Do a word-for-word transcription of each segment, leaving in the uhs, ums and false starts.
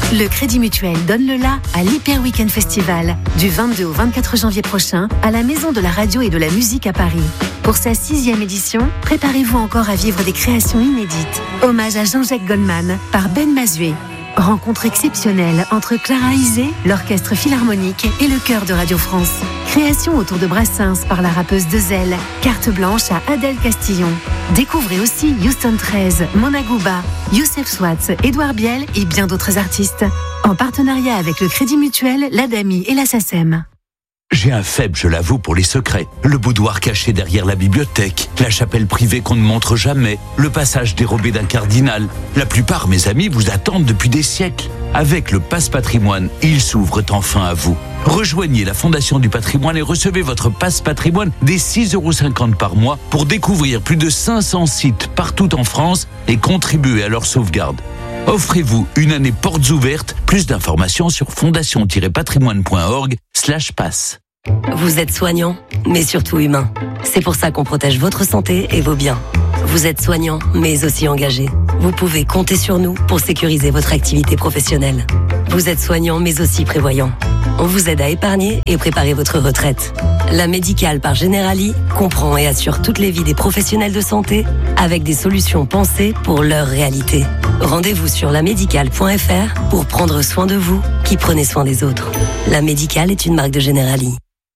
Le Crédit Mutuel donne le la à l'Hyper Weekend Festival du vingt-deux au vingt-quatre janvier prochain à la Maison de la Radio et de la Musique à Paris. Pour sa sixième édition, préparez-vous encore à vivre des créations inédites. Hommage à Jean-Jacques Goldman par Ben Mazué. Rencontre exceptionnelle entre Clara Isé, l'Orchestre Philharmonique et le Chœur de Radio France. Création autour de Brassens par la rappeuse Dezel. Carte blanche à Adèle Castillon. Découvrez aussi Houston treize, Mona Gouba, Youssef Swatz, Édouard Biel et bien d'autres artistes. En partenariat avec le Crédit Mutuel, l'Adami et la SACEM. J'ai un faible, je l'avoue, pour les secrets. Le boudoir caché derrière la bibliothèque, la chapelle privée qu'on ne montre jamais, le passage dérobé d'un cardinal. La plupart, mes amis, vous attendent depuis des siècles. Avec le Passe Patrimoine, ils s'ouvrent enfin à vous. Rejoignez la Fondation du Patrimoine et recevez votre Passe Patrimoine dès six euros cinquante par mois pour découvrir plus de cinq cents sites partout en France et contribuer à leur sauvegarde. Offrez-vous une année portes ouvertes. Plus d'informations sur fondation-patrimoine.org slash passe. Vous êtes soignant, mais surtout humain. C'est pour ça qu'on protège votre santé et vos biens. Vous êtes soignant, mais aussi engagé. Vous pouvez compter sur nous pour sécuriser votre activité professionnelle. Vous êtes soignant, mais aussi prévoyant. On vous aide à épargner et préparer votre retraite. La Médicale par Generali comprend et assure toutes les vies des professionnels de santé avec des solutions pensées pour leur réalité. Rendez-vous sur la médicale point f r pour prendre soin de vous qui prenez soin des autres. La Médicale est une marque de Generali.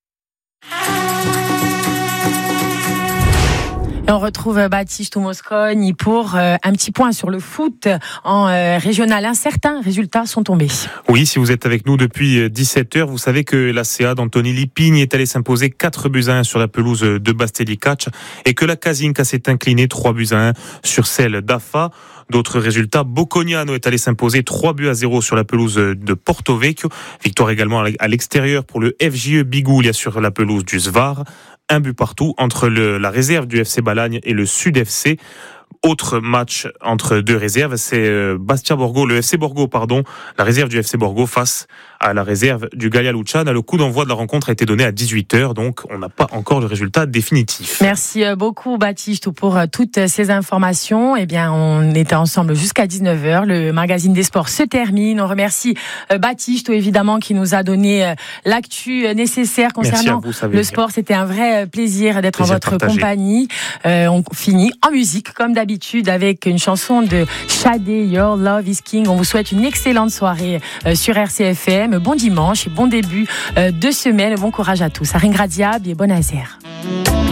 Et on retrouve Baptiste Mosconi pour euh, un petit point sur le foot en euh, régional. Incertains résultats sont tombés. Oui, si vous êtes avec nous depuis dix-sept heures, vous savez que l'A C A d'Anthony Lippigne est allé s'imposer quatre buts à un sur la pelouse de Bastelicac et que la Casinca s'est inclinée trois buts à un sur celle d'A F A. D'autres résultats, Bocconiano est allé s'imposer trois buts à zéro sur la pelouse de Porto Vecchio. Victoire également à l'extérieur pour le F J E Bigoulia sur la pelouse du Svar. Un but partout entre le, la réserve du F C Balagne et le Sud F C. Autre match entre deux réserves, c'est Bastia Borgo, le F C Borgo, pardon, la réserve du F C Borgo face à la réserve du Gaia Luciana. Le coup d'envoi de la rencontre a été donné à dix-huit heures, donc on n'a pas encore le résultat définitif. Merci beaucoup Baptiste pour toutes ces informations. Eh bien, on était ensemble jusqu'à dix-neuf heures. Le magazine des sports se termine. On remercie Baptiste évidemment qui nous a donné l'actu nécessaire concernant vous, le sport. C'était un vrai plaisir d'être plaisir en votre partagé. compagnie. Euh, on finit en musique comme d'habitude. avec une chanson de Sade, Your Love is King. On vous souhaite une excellente soirée euh, sur R C F M. Bon dimanche et bon début euh, de semaine. Bon courage à tous. Arin Gradiab et bon Azer.